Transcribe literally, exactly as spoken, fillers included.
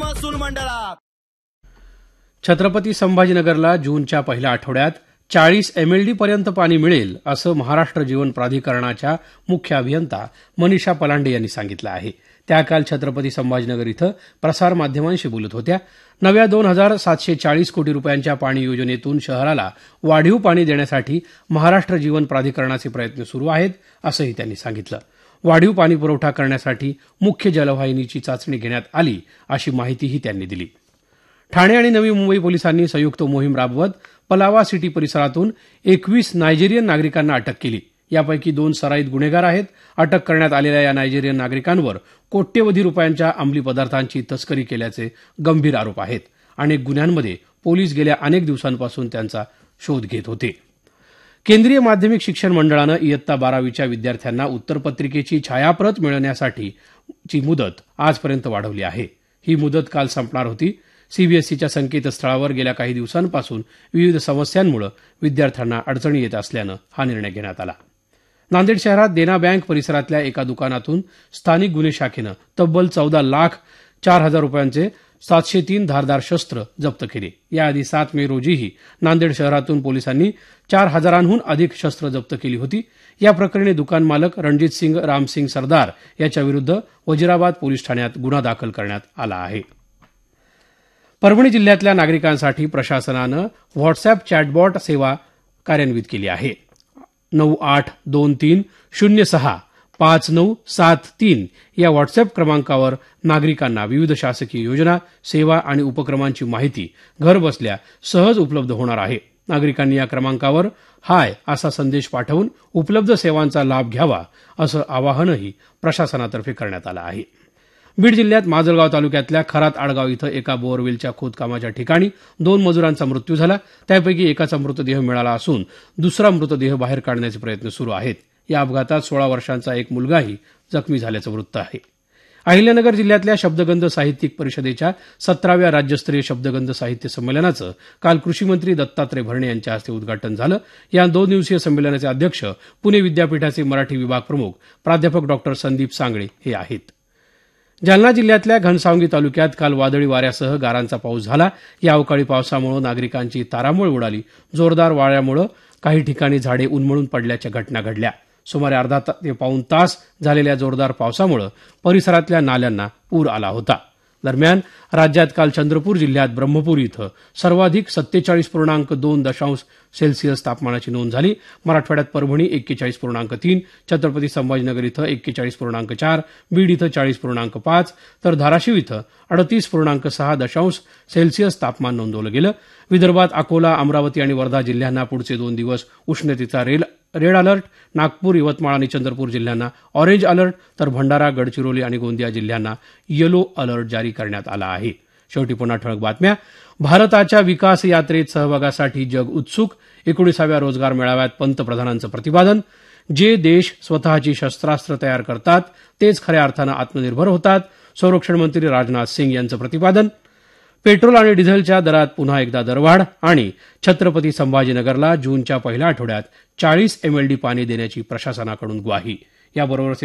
महसूल मंडळात. छत्रपती संभाजीनगरला जूनच्या पहिल्या आठवड्यात चाळीस एमएलडी पर्यंत पाणी मिळेल असं महाराष्ट्र जीवन प्राधिकरणाच्या मुख्य अभियंता मनीषा पलांडे यांनी सांगितलं आहे. त्या काल छत्रपती संभाजीनगर इथं प्रसारमाध्यमांशी बोलत होत्या. नव्या दोन हजार सातशे चाळीस कोटी रुपयांच्या पाणी योजनेतून शहराला वाढीव पाणी देण्यासाठी महाराष्ट्र जीवन प्राधिकरणाचे प्रयत्न सुरू आहेत असंही त्यांनी सांगितलं. वाढीव पाणी पुरवठा करण्यासाठी मुख्य जलवाहिनीची चाचणी घेण्यात आली अशी माहितीही त्यांनी दिली. ठाणे आणि नवी मुंबई पोलिसांनी संयुक्त मोहीम राबवत पलावा सिटी परिसरातून एकवीस नायजेरियन नागरिकांना अटक केली. यापैकी दोन सराईत गुन्हेगार आहेत. अटक करण्यात आलेल्या या नायजेरियन नागरिकांवर कोट्यवधी रुपयांच्या अंमली पदार्थांची तस्करी केल्याचे गंभीर आरोप आहेत. अनेक गुन्ह्यांमध्ये पोलीस गेल्या अनेक दिवसांपासून त्यांचा शोध घेत होते. केंद्रीय माध्यमिक शिक्षण मंडळानं इयत्ता बारावीच्या विद्यार्थ्यांना उत्तरपत्रिकेची छायाप्रत मिळवण्यासाठीची मुदत आजपर्यंत वाढवली आहे. ही मुदत काल संपणार होती. सीबीएसईच्या संकेतस्थळावर गेल्या काही दिवसांपासून विविध समस्यांमुळे विद्यार्थ्यांना अडचणी येत असल्यानं हा निर्णय घेण्यात आला. नांदेड शहरात देना बँक परिसरातल्या एका दुकानातून स्थानिक गुन्हे शाखेनं तब्बल चौदा लाख चार हजार रुपयांचे सातशे तीन धारदार शस्त्र जप्त केले. याआधी सात मे रोजीही नांदेड शहरातून पोलिसांनी चार हजारांहून अधिक शस्त्र जप्त केली होती. या प्रकरणी दुकान मालक रणजित सिंग रामसिंग सरदार याच्याविरुद्ध वजिराबाद पोलीस ठाण्यात गुन्हा दाखल करण्यात आला आहे. परभणी जिल्ह्यातल्या नागरिकांसाठी प्रशासनानं व्हॉट्सअॅप चॅटबॉट सेवा कार्यान्वित केली आहे. नऊ आठ दोन तीन शून्य सहा पाच नऊ सात तीन या व्हॉट्सअॅप क्रमांकावर नागरिकांना विविध शासकीय योजना, सेवा आणि उपक्रमांची माहिती घरबसल्या सहज उपलब्ध होणार आहे. नागरिकांनी या क्रमांकावर हाय असा संदेश पाठवून उपलब्ध सेवांचा लाभ घ्यावा असं आवाहनही प्रशासनातर्फे करण्यात आलं आहे. बीड जिल्ह्यात माजलगाव तालुक्यातल्या खरात आडगाव इथं एका बोअरवेलच्या खोदकामाच्या ठिकाणी दोन मजुरांचा मृत्यू झाला. त्यापैकी एकाचा मृतदेह मिळाला असून दुसरा मृतदेह बाहेर काढण्याचे प्रयत्न सुरू आहेत. या अपघातात सोळा वर्षांचा एक मुलगाही जखमी झाल्याचं वृत्त आहे. अहिल्यानगर जिल्ह्यातल्या शब्दगंध साहित्यिक परिषदेच्या सतराव्या राज्यस्तरीय शब्दगंध साहित्य संमेलनाचं काल कृषीमंत्री दत्तात्रय भरणे यांच्या हस्ते उद्घाटन झालं. या दोन दिवसीय संमेलनाचे अध्यक्ष पुणे विद्यापीठाचे मराठी विभाग प्रमुख प्राध्यापक डॉक्टर संदीप सांगळे हे आहेत. जालना जिल्ह्यातल्या घनसावंगी तालुक्यात काल वादळी वाऱ्यासह गारांचा पाऊस झाला. या अवकाळी पावसामुळे नागरिकांची तारांबळ उडाली. जोरदार वाऱ्यामुळे काही ठिकाणी झाडे उन्मळून पडल्याच्या घटना घडल्या. सुमारे अर्धा ते पाऊण तास झालेल्या जोरदार पावसामुळे परिसरातल्या नाल्यांना पूर आला होता. दरम्यान राज्यात काल चंद्रपूर जिल्ह्यात ब्रह्मपूर इथं सर्वाधिक सत्तेचाळीस पूर्णांक दोन दशांश सेल्सिअस तापमानाची नोंद झाली. मराठवाड्यात परभणी एक्केचाळीस पूर्णांक तीन, छत्रपती संभाजीनगर इथं एक्केचाळीस पूर्णांक चार, बीड इथं चाळीस पूर्णांक पाच तर धाराशिव इथं अडतीस पूर्णांक सहा दशांश सेल्सिअस तापमान नोंदवलं गेलं. विदर्भात अकोला, अमरावती आणि वर्धा जिल्ह्यांना पुढचे दोन दिवस उष्णतेचा rail red alert, Nagpur, Yavatmal आणि चंद्रपूर जिल्ह्यांना ऑरेंज अलर्ट तर भंडारा, गडचिरोली आणि गोंदिया जिल्ह्यांना येलो अलर्ट जारी करण्यात आला आहे. शेवटी पुन्हा ठळक बातम्या. भारताच्या विकास यात्रेत सहभागासाठी जग उत्सुक. एकोणीसाव्या रोजगार मेळाव्यात पंतप्रधानांचं प्रतिपादन. जे देश स्वतःची शस्त्रास्त्र तयार करतात तेच खऱ्या अर्थानं आत्मनिर्भर होतात. संरक्षण मंत्री राजनाथ सिंग यांचं प्रतिपादन. पेट्रोल आणि डिझेलच्या दरात पुन्हा एकदा दरवाढ आणि छत्रपती संभाजीनगरला जूनच्या पहिल्या आठवड्यात चाळीस एमएलडी पाणी देण्याची प्रशासनाकडून ग्वाही. याबरोबरच